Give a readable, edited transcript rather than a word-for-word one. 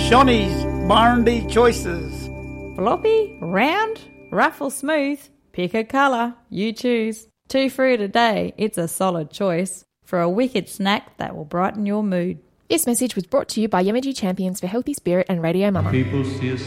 Shonny's Barndy Choices. Floppy, round, rough or smooth, pick a colour, you choose. 2 fruit a day, it's a solid choice for a wicked snack that will brighten your mood. This message was brought to you by Yamaji Champions for Healthy Spirit and Radio Mama. People see us